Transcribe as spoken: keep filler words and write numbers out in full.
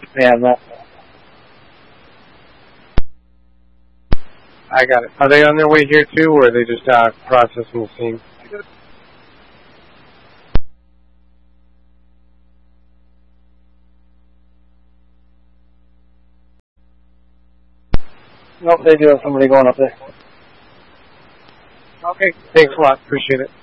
Yeah, no. I got it. Are they on their way here too, or are they just uh, processing the scene? Nope, they do have somebody going up there. Okay, thanks a lot. Appreciate it.